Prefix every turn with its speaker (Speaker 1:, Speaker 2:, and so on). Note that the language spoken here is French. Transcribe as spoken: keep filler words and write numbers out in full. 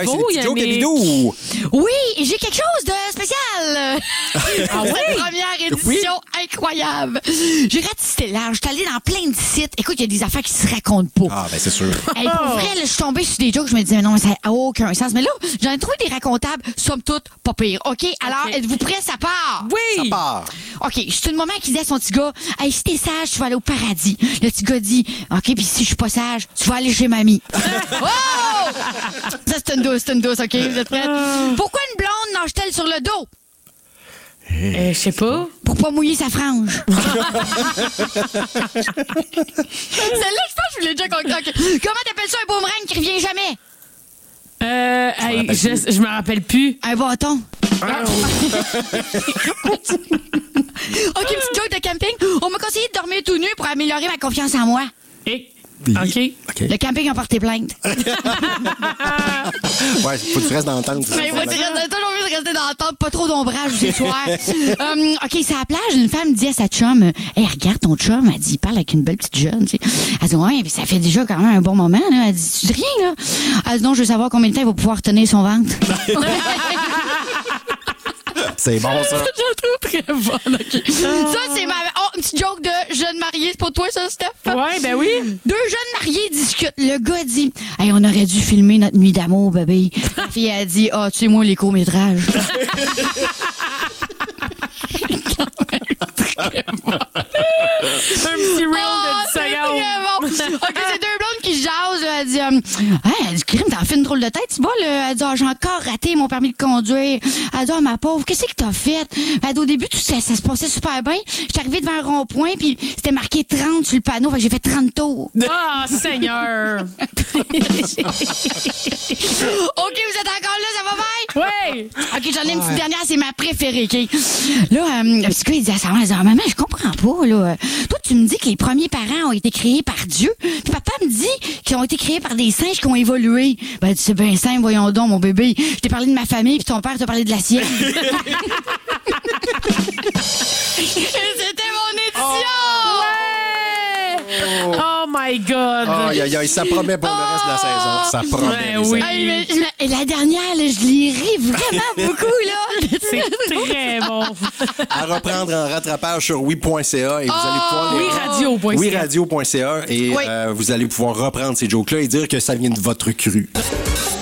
Speaker 1: Ouais,
Speaker 2: Bravo,
Speaker 1: c'est le petit joke de
Speaker 2: Yannick.
Speaker 1: Bidou.
Speaker 3: Oui, et j'ai quelque chose de spécial.
Speaker 2: Ah oui?
Speaker 3: Première édition incroyable. J'ai ratissé large. Je suis allée dans plein de sites. Écoute, il y a des affaires qui se racontent pas.
Speaker 1: Ah, ben c'est sûr.
Speaker 3: Hey, pour vrai, là, je suis tombée sur des jokes, je me disais, mais non, mais ça n'a aucun sens. Mais là, j'en ai trouvé des racontables, somme toute, pas pire. OK? Alors,
Speaker 2: OK.
Speaker 3: êtes-vous prêts? Ça part?
Speaker 2: Oui!
Speaker 1: Ça part.
Speaker 3: OK, c'est une maman qui disait à son petit gars, hey, si t'es sage, tu vas aller au paradis. Le petit gars dit, OK, puis si je suis pas sage, tu vas aller chez mamie. Oh! Ça, c'est une douce, c'est une douce, OK? Vous êtes prêts? Pourquoi une blonde nage-t-elle sur le dos?
Speaker 2: Euh, Je sais pas.
Speaker 3: Pour pas mouiller sa frange. Celle-là, je pense que je voulais déjà compter. OK. Comment t'appelles ça un boomerang qui revient jamais?
Speaker 2: Euh, hey, je, je me rappelle plus.
Speaker 3: Un bâton. OK, petite joke de camping. On m'a conseillé de dormir tout nu pour améliorer ma confiance en moi.
Speaker 2: Et,
Speaker 1: Oui.
Speaker 2: OK.
Speaker 1: OK.
Speaker 3: Le camping a porté plainte.
Speaker 1: Ouais, faut que tu restes dans le temps.
Speaker 3: Mais moi, tu restes toujours mieux de rester dans la tente, pas trop d'ombrage ce soir. um, OK, c'est à la plage. Une femme dit à sa chum, hey, regarde ton chum. Elle dit, il parle avec une belle petite jeune. Tu sais. Elle dit, ouais, puis ça fait déjà quand même un bon moment. Là. Elle dit, tu dis rien, là. Elle dit, non, je veux savoir combien de temps il va pouvoir tenir son ventre.
Speaker 1: C'est bon, ça.
Speaker 3: Je la trouve très bonne. OK. Ça, c'est ma. Oh, une petite joke de jeune marié. C'est pour toi, ça, Steph?
Speaker 2: Ouais, ben oui.
Speaker 3: Deux jeunes mariés discutent. Le gars dit, hey, on aurait dû filmer notre nuit d'amour, bébé. La fille a dit, ah, tu sais, moi, les courts-métrages.
Speaker 2: Un petit reel
Speaker 3: Ah,
Speaker 2: de
Speaker 3: c'est
Speaker 2: dix secondes.
Speaker 3: très bon. OK, c'est deux blondes qui jasent. Là. Elle dit, euh, hey, elle dit, crime, t'en fais une drôle de tête, tu vois, là. Elle dit, ah, j'ai encore raté mon permis de conduire. Elle dit, ah, ma pauvre, qu'est-ce que t'as fait? Elle dit, au début, tout ça, ça se passait super bien. J'étais arrivée devant un rond-point, puis c'était marqué trente sur le panneau. Fait que j'ai fait trente tours.
Speaker 2: Ah, Seigneur.
Speaker 3: OK, vous êtes encore là, ça va bien?
Speaker 2: Oui.
Speaker 3: OK, j'en ai une petite dernière, c'est ma préférée, OK? Là, euh, le petit gars, il dit à sa mère, il dit, ah, maman, je comprends pas, là. Toi, tu me dis que les premiers parents ont été créés par Dieu. Puis papa me dit qu'ils ont été créés par des singes qui ont évolué. Ben, elle dit, c'est bien simple, voyons donc, mon bébé. Je t'ai parlé de ma famille, puis ton père t'a parlé de la sienne. Et c'était mon édition!
Speaker 2: Ouais. Oh my God.
Speaker 1: Aïe, aïe, aïe, ça promet pour le reste de la saison. Ça promet.
Speaker 2: Ben
Speaker 1: les
Speaker 2: oui.
Speaker 1: amis.
Speaker 3: Hey, mais- mais- et la dernière, là, je l'ai ri vraiment beaucoup, là.
Speaker 2: C'est très bon.
Speaker 1: À reprendre en rattrapage sur oui point c a et vous allez pouvoir les-
Speaker 2: Oui radio point c a.
Speaker 1: oui radio point c a et
Speaker 3: Oui.
Speaker 1: euh, vous allez pouvoir reprendre ces jokes-là et dire que ça vient de votre cru.